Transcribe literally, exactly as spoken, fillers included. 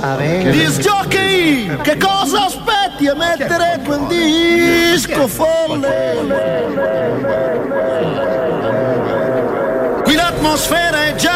Disc jockey, che cosa aspetti a mettere quel disco folle? Qui l'atmosfera è già